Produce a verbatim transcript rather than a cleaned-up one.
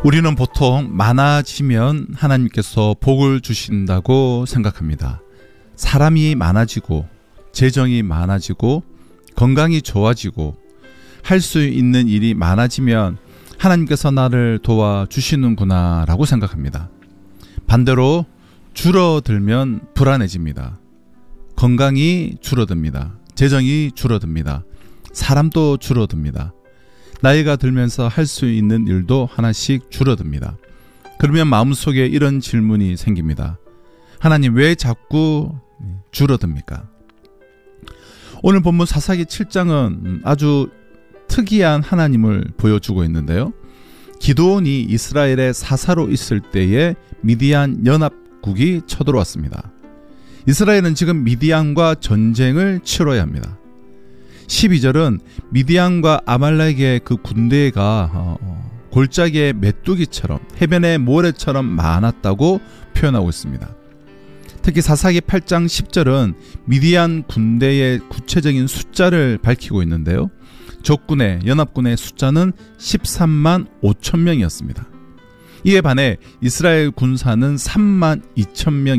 우리는 보통 많아지면 하나님께서 복을 주신다고 생각합니다. 사람이 많아지고 재정이 많아지고 건강이 좋아지고 할 수 있는 일이 많아지면 하나님께서 나를 도와주시는구나 라고 생각합니다. 반대로 줄어들면 불안해집니다. 건강이 줄어듭니다. 재정이 줄어듭니다. 사람도 줄어듭니다. 나이가 들면서 할 수 있는 일도 하나씩 줄어듭니다. 그러면 마음속에 이런 질문이 생깁니다. 하나님, 왜 자꾸 줄어듭니까? 오늘 본문 사사기 칠 장은 아주 특이한 하나님을 보여주고 있는데요. 기드온이 이스라엘의 사사로 있을 때에 미디안 연합국이 쳐들어왔습니다. 이스라엘은 지금 미디안과 전쟁을 치러야 합니다. 십이 절은 미디안과 아말렉의 그 군대가 어, 골짜기의 메뚜기처럼 해변의 모래처럼 많았다고 표현하고 있습니다. 특히 사사기 팔 장 십 절은 미디안 군대의 구체적인 숫자를 밝히고 있는데요. 적군의 연합군의 숫자는 십삼만 오천 명이었습니다. 이에 반해 이스라엘 군사는 삼만 이천 명